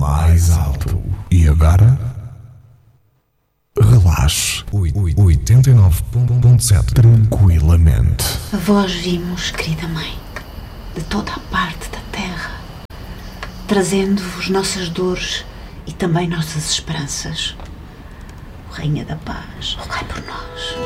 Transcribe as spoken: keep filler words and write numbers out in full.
mais alto. E agora? Relaxe. oitenta e nove ponto sete. Tranquilamente. A vós vimos, querida mãe, de toda a parte da terra, trazendo-vos nossas dores e também nossas esperanças. Rainha da Paz, rogai por nós.